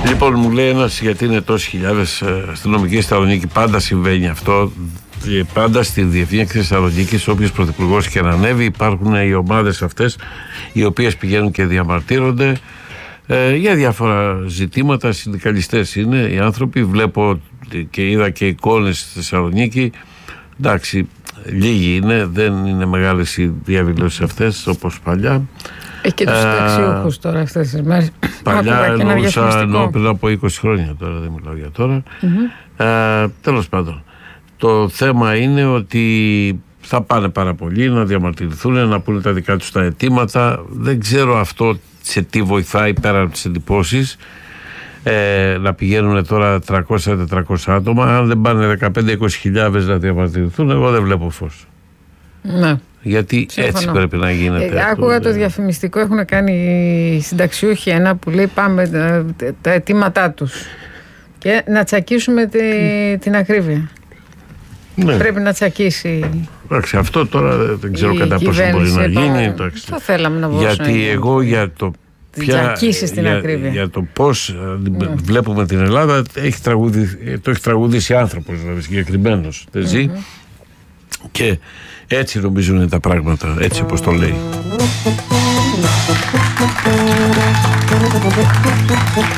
Λοιπόν, μου λέει ένας, γιατί είναι τόσοι χιλιάδες αστυνομικοί στη Θεσσαλονίκη, πάντα συμβαίνει αυτό. Πάντα στη Διεθνή Έκθεση Θεσσαλονίκης, όποιος πρωθυπουργός και να ανέβει, υπάρχουν οι ομάδες αυτές οι οποίες πηγαίνουν και διαμαρτύρονται για διάφορα ζητήματα. Συνδικαλιστές είναι οι άνθρωποι. Βλέπω και είδα και εικόνες στη Θεσσαλονίκη. Εντάξει, λίγοι είναι, δεν είναι μεγάλες οι διαδηλώσεις αυτές όπως παλιά. Έχει και τους συνταξιούχους τώρα αυτές τις μέρες. Παλιά εννοούσα πριν από 20 χρόνια, τώρα δεν μιλάω για τώρα. Τέλος πάντων, το θέμα είναι ότι θα πάνε πάρα πολλοί να διαμαρτυρηθούν, να πούνε τα δικά τους τα αιτήματα. Δεν ξέρω αυτό σε τι βοηθάει πέρα από τις εντυπώσεις. Να πηγαίνουν τώρα 300-400 άτομα. Αν δεν πάνε 15-20 χιλιάδες να διαμαρτυρηθούν, εγώ δεν βλέπω φως. Ναι. Γιατί έτσι πρέπει να γίνεται. Άκουγα το διαφημιστικό, έχουν κάνει οι συνταξιούχοι ένα που λέει πάμε τα αιτήματά τους και να τσακίσουμε την ακρίβεια. Ναι. Πρέπει να τσακίσει. Εντάξει, αυτό τώρα δεν ξέρω κατά πόσο μπορεί να γίνει. Θα θέλαμε να βοηθήσουμε. Γιατί εγώ για το για το πώς βλέπουμε την Ελλάδα το έχει τραγουδήσει άνθρωπος, δηλαδή συγκεκριμένος. Δεν ζει. Και έτσι νομίζω είναι τα πράγματα, έτσι όπως το λέει.